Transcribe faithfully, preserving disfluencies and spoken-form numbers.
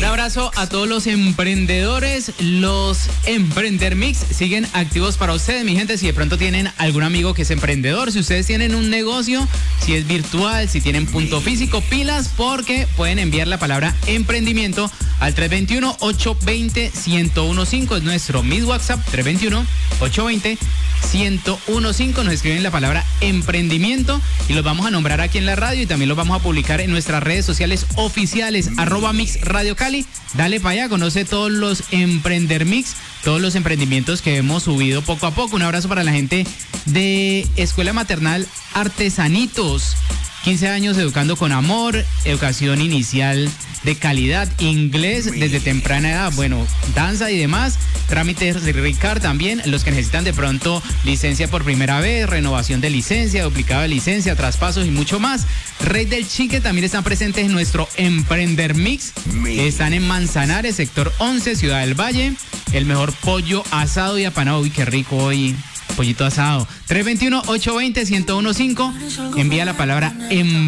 abrazo a todos los emprendedores. Los Emprender Mix siguen activos para ustedes, mi gente. Si de pronto tienen algún amigo que es emprendedor, si ustedes tienen un negocio, si es virtual, si tienen punto físico, pilas, porque pueden enviar la palabra emprendimiento al tres dos uno, ocho dos cero, uno cero uno cinco. Es nuestro Miss WhatsApp, tres dos uno, ocho dos cero, uno cero uno cinco. Nos escriben la palabra emprendimiento y los vamos a nombrar aquí en la radio y también los vamos a publicar en nuestras redes sociales oficiales, arroba Mix Radio Cali. Dale para allá, conoce todos los Emprender Mix, todos los emprendimientos que hemos subido poco a poco. Un abrazo para la gente de Escuela Maternal Artesanitos. quince años educando con amor, educación inicial de calidad, inglés desde temprana edad, bueno, danza y demás, trámites de Ricard también, los que necesitan de pronto licencia por primera vez, renovación de licencia, duplicado de licencia, traspasos y mucho más. Rey del Chique también están presentes en nuestro Emprender Mix, están en Manzanares, sector once, Ciudad del Valle, el mejor pollo asado y apanado. Uy, qué rico hoy. Pollito asado. tres dos uno, ocho dos cero, uno cero uno cinco. Envía la palabra en